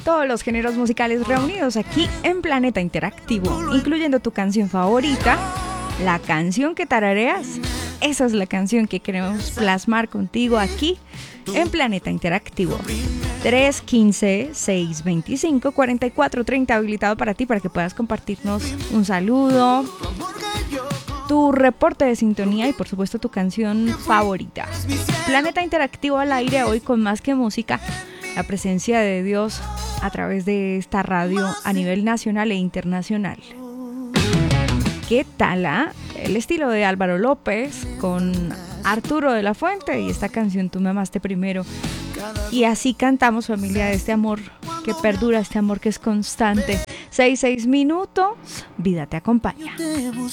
Todos los géneros musicales reunidos aquí en Planeta Interactivo, incluyendo tu canción favorita, la canción que tarareas. Esa es la canción que queremos plasmar contigo aquí en Planeta Interactivo. 315-625-4430 habilitado para ti, para que puedas compartirnos un saludo, tu reporte de sintonía y por supuesto tu canción favorita. Planeta Interactivo al aire hoy con más que música, la presencia de Dios a través de esta radio a nivel nacional e internacional. ¿Qué tal, el estilo de Álvaro López con Arturo de la Fuente y esta canción Tú me amaste primero? Y así cantamos, familia, de este amor que perdura, este amor que es constante. 6 minutos, vida te acompaña.